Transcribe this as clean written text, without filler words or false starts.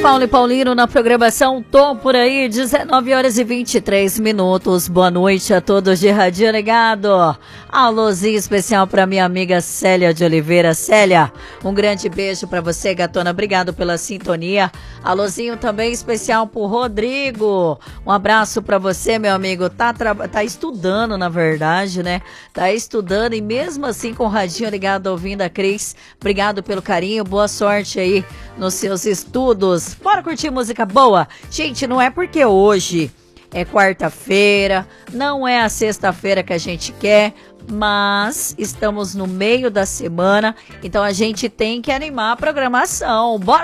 Paulo e Paulino na programação Tô Por Aí, 19h23. Boa noite a todos de Radinho Ligado. Alôzinho especial para minha amiga Célia de Oliveira. Célia, um grande beijo para você, gatona. Obrigado pela sintonia. Alôzinho também especial pro Rodrigo. Um abraço para você, meu amigo. Tá estudando, na verdade, né? Tá estudando e mesmo assim com o Radinho Ligado ouvindo a Cris. Obrigado pelo carinho. Boa sorte aí nos seus estudos. Bora curtir música boa? Gente, não é porque hoje é quarta-feira, não é a sexta-feira que a gente quer, mas estamos no meio da semana, então a gente tem que animar a programação. Bora!